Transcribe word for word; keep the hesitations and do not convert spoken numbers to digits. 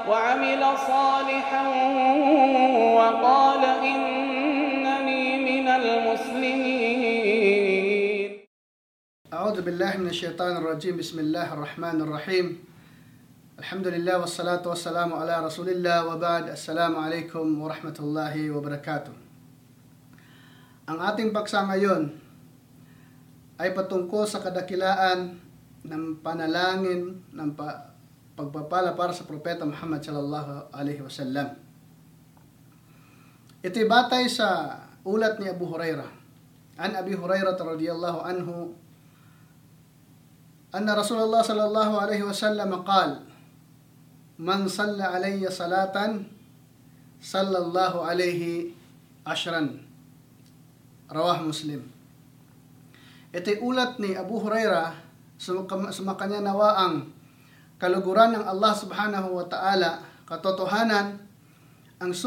وعمل صالحا وقال إنني من المسلمين. أعوذ بالله من الشيطان الرجيم. بسم الله الرحمن الرحيم. الحمد لله والصلاة والسلام على رسول الله وبعد. السلام عليكم ورحمة الله وبركاته. Ang ating paksa ngayon ay patungkol sa kadakilaan ng panalangin ng pagpapala para sa Propeta Muhammad sallallahu alaihi wasallam. Ito'y batay sa ulat ni Abu Hurairah. An Abi Hurairah radhiyallahu anhu anna Rasulullah sallallahu alaihi wasallam qala: Man salla alayya salatan sallallahu alaihi ashran. Rawah Muslim. Ito'y ulat ni Abu Hurairah, sumakanya nawa ang kaluguran ng Allah subhanahu wa ta'ala, katotohanan, ang